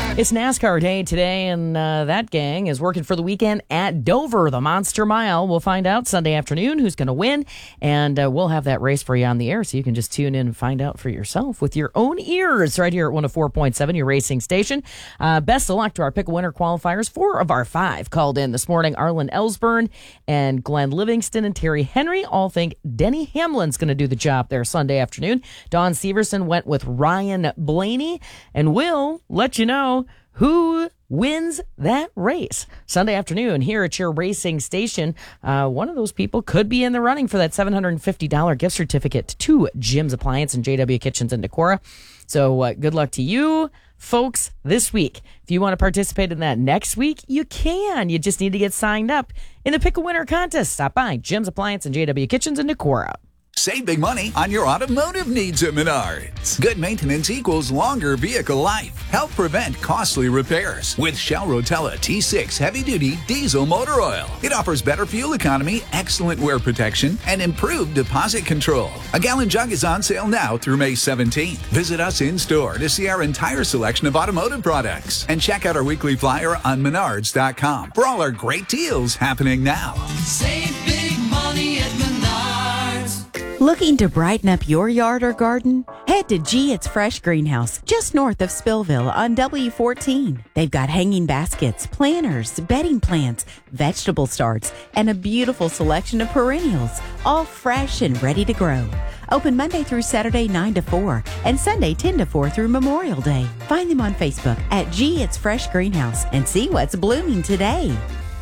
It's NASCAR day today, and that gang is working for the weekend at Dover, the Monster Mile. We'll find out Sunday afternoon who's going to win, and we'll have that race for you on the air, so you can just tune in and find out for yourself with your own ears right here at 104.7, your racing station. Best of luck to our Pick a Winner qualifiers. 4 of our 5 called in this morning. Arlen Ellsburn and Glenn Livingston and Terry Henry all think Denny Hamlin's going to do the job there Sunday afternoon. Dawn Severson went with Ryan Blaney, and we'll let you know who wins that race Sunday afternoon here at your racing station. One of those people could be in the running for that $750 gift certificate to Jim's Appliance and JW Kitchens in Decorah. So good luck to you folks this week. If you want to participate in that next week, you can. You just need to get signed up in the Pick a Winner contest. Stop by Jim's Appliance and JW Kitchens in Decorah. Save big money on your automotive needs at Menards. Good maintenance equals longer vehicle life. Help prevent costly repairs with Shell Rotella T6 heavy-duty diesel motor oil. It offers better fuel economy, excellent wear protection, and improved deposit control. A gallon jug is on sale now through May 17th. Visit us in-store to see our entire selection of automotive products. And check out our weekly flyer on Menards.com for all our great deals happening now. Save big money at Menards. Looking to brighten up your yard or garden? Head to G It's Fresh Greenhouse, just north of Spillville on W14. They've got hanging baskets, planters, bedding plants, vegetable starts, and a beautiful selection of perennials, all fresh and ready to grow. Open Monday through Saturday 9 to 4 and Sunday 10 to 4 through Memorial Day. Find them on Facebook at G It's Fresh Greenhouse and see what's blooming today.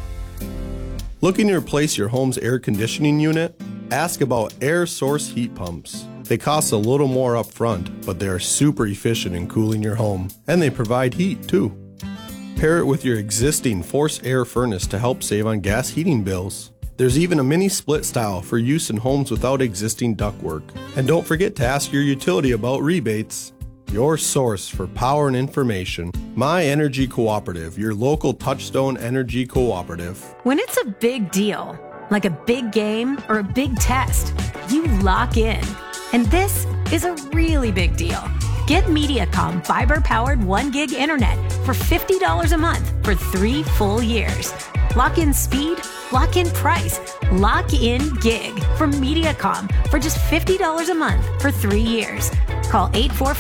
Looking to replace your home's air conditioning unit? Ask about air source heat pumps. They cost a little more up front, but they are super efficient in cooling your home, and they provide heat too. Pair it with your existing forced air furnace to help save on gas heating bills. There's even a mini split style for use in homes without existing ductwork. And don't forget to ask your utility about rebates. Your source for power and information. My Energy Cooperative, your local Touchstone Energy Cooperative. When it's a big deal, like a big game or a big test, you lock in. And this is a really big deal. Get Mediacom fiber-powered 1 gig internet for $50 a month for 3 full years. Lock in speed, lock in price, lock in gig from Mediacom for just $50 a month for 3 years. Call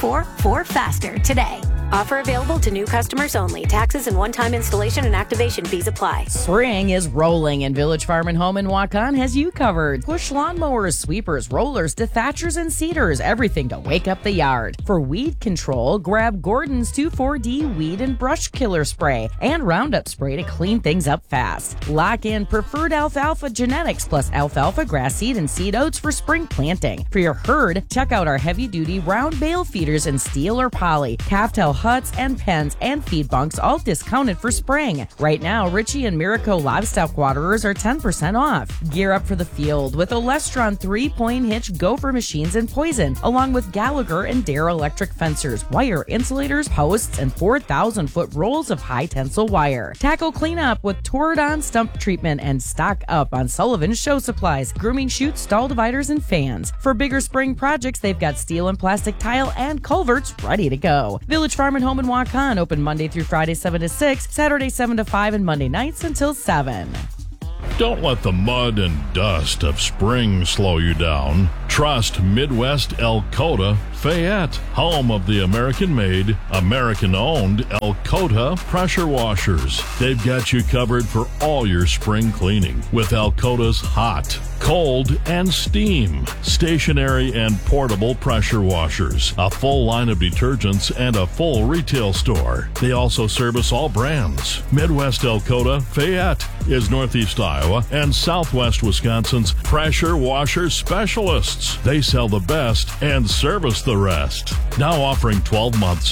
844-4FASTER today. Offer available to new customers only. Taxes and one-time installation and activation fees apply. Spring is rolling, and Village Farm and Home in Waukon has you covered. Push lawnmowers, sweepers, rollers, dethatchers, and seeders. Everything to wake up the yard. For weed control, grab Gordon's 2,4-D weed and brush killer spray and Roundup spray to clean things up fast. Lock in preferred alfalfa genetics plus alfalfa grass seed and seed oats for spring planting. For your herd, check out our heavy-duty round bale feeders in steel or poly, calf-tail huts and pens and feed bunks, all discounted for spring. Right now, Ritchie and Miraco livestock waterers are 10% off. Gear up for the field with Olestron 3-point hitch gopher machines and poison, along with Gallagher and Dare electric fencers, wire insulators, posts, and 4,000-foot rolls of high-tensile wire. Tackle cleanup with Toradon stump treatment and stock up on Sullivan's show supplies, grooming chutes, stall dividers, and fans. For bigger spring projects, they've got steel and plastic tile and culverts ready to go. Village Farm and Home in Waukon, open Monday through Friday 7 to 6, Saturday 7 to 5, and Monday nights until 7. Don't let the mud and dust of spring slow you down. Trust Midwest Elkota Fayette, home of the American-made, American-owned Elkota pressure washers. They've got you covered for all your spring cleaning with Elkota's hot, cold, and steam, stationary and portable pressure washers, a full line of detergents, and a full retail store. They also service all brands. Midwest Elkota Fayette is Northeast Iowa and Southwest Wisconsin's pressure washer specialists. They sell the best and service the rest. Now offering 12 months,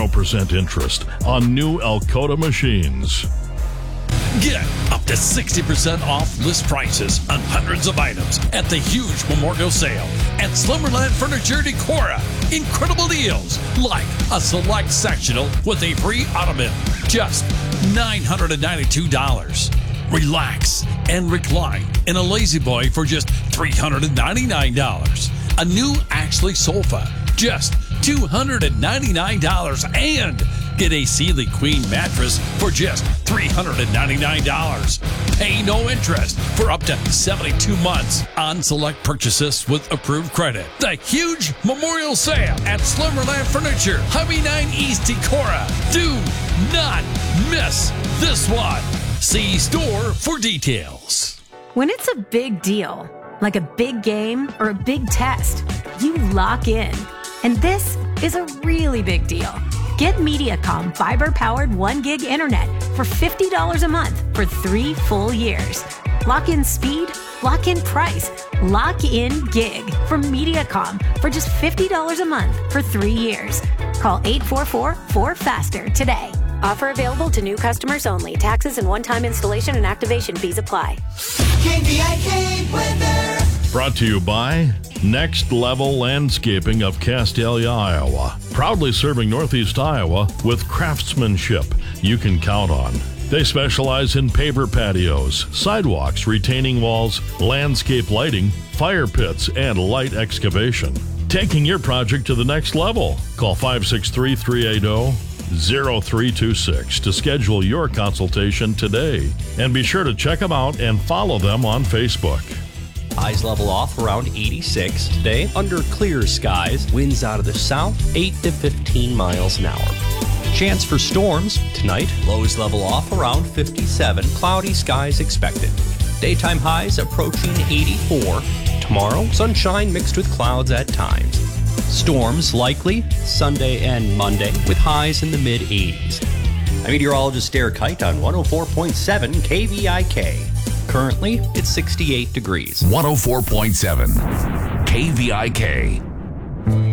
0% interest on new Elkota machines. Get up to 60% off list prices on hundreds of items at the huge memorial sale at Slumberland Furniture Decorah. Incredible deals like a select sectional with a free ottoman, just $992. Relax and recline in a Lazy Boy for just $399. A new Ashley sofa, just $299, and Get a Sealy Queen mattress for just $399. Pay no interest for up to 72 months on select purchases with approved credit. The huge memorial sale at Slimmerland Furniture, Highway 9 East Decorah. Do not miss this one. See store for details. When it's a big deal, like a big game or a big test, you lock in. And this is a really big deal. Get Mediacom fiber-powered 1 gig internet for $50 a month for 3 full years. Lock in speed, lock in price, lock in gig from Mediacom for just $50 a month for 3 years. Call 844-4FASTER today. Offer available to new customers only. Taxes and one-time installation and activation fees apply. KVIK weather. Brought to you by Next Level Landscaping of Castalia, Iowa. Proudly serving Northeast Iowa with craftsmanship you can count on. They specialize in paver patios, sidewalks, retaining walls, landscape lighting, fire pits, and light excavation. Taking your project to the next level. Call 563-380-0326 to schedule your consultation today. And be sure to check them out and follow them on Facebook. Highs level off around 86 today. Under clear skies, winds out of the south, 8 to 15 miles an hour. Chance for storms tonight. Lows level off around 57. Cloudy skies expected. Daytime highs approaching 84. Tomorrow, sunshine mixed with clouds at times. Storms likely Sunday and Monday with highs in the mid-80s. I'm meteorologist Derek Height on 104.7 KVIK. Currently, it's 68 degrees. 104.7 KVIK.